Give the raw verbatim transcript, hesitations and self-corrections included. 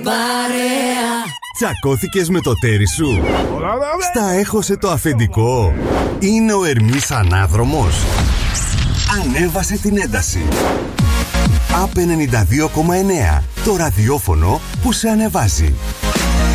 παρέα. Τσακώθηκες με το τέρι σου? Στα έχωσε το αφεντικό? Είναι ο Ερμής ανάδρομος? Ανέβασε την ένταση. Απ' ενενήντα δύο κόμμα εννέα, το ραδιόφωνο που σε ανεβάζει.